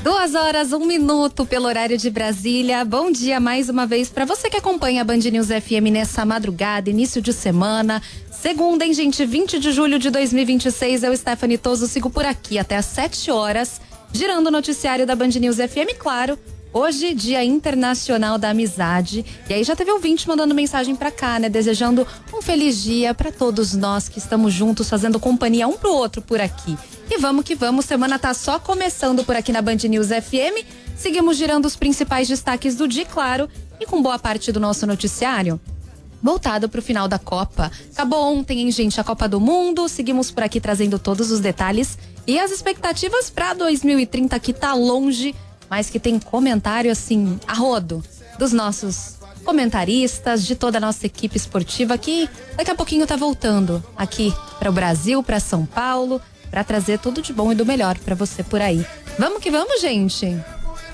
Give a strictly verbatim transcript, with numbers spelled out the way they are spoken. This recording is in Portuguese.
Duas horas, um minuto pelo horário de Brasília. Bom dia mais uma vez para você que acompanha a Band News F M nessa madrugada, início de semana. Segunda, hein, gente? vinte de julho de dois mil e vinte e seis. Eu, Stephanie Toso, sigo por aqui até às sete horas, girando o noticiário da Band News F M, claro. Hoje, Dia Internacional da Amizade. E aí já teve ouvinte mandando mensagem pra cá, né? Desejando um feliz dia pra todos nós que estamos juntos, fazendo companhia um pro outro por aqui. E vamos que vamos, semana tá só começando por aqui na Band News F M. Seguimos girando os principais destaques do dia, claro, e com boa parte do nosso noticiário voltado pro final da Copa. Acabou ontem, hein, gente, a Copa do Mundo. Seguimos por aqui trazendo todos os detalhes e as expectativas pra dois mil e trinta, que tá longe, mas que tem comentário assim, a rodo, dos nossos comentaristas, de toda a nossa equipe esportiva, que daqui a pouquinho tá voltando aqui para o Brasil, para São Paulo, para trazer tudo de bom e do melhor para você por aí. Vamos que vamos, gente!